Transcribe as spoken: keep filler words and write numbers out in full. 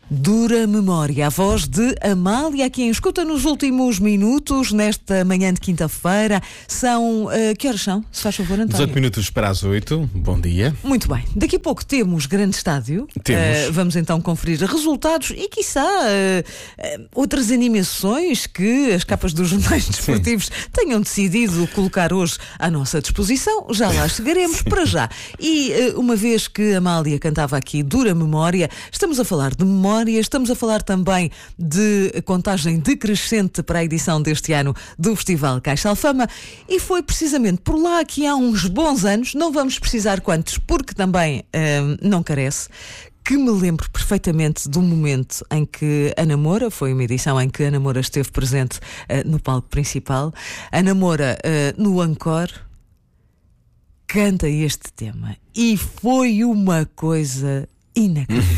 Dura memória, a voz de Amália, quem escuta nos últimos minutos, nesta manhã de quinta-feira. São, uh, que horas são? Se faz favor, António. dezoito minutos para as oito, bom dia. Muito bem, daqui a pouco temos grande estádio. Temos. Uh, vamos então conferir resultados e, quiçá, uh, uh, outras animações que as capas dos jornais desportivos tenham decidido colocar hoje à nossa disposição. Já lá chegaremos. Para já. E uh, uma vez que a Amália cantava aqui Dura Memória, estamos a falar de memória. Estamos a falar também de contagem decrescente para a edição deste ano do Festival Caixa Alfama, e foi precisamente por lá que há uns bons anos, não vamos precisar quantos, porque também hum, não carece, que me lembro perfeitamente do momento em que Ana Moura, foi uma edição em que Ana Moura esteve presente uh, no palco principal, Ana Moura uh, no encore, canta este tema, e foi uma coisa inacreditável.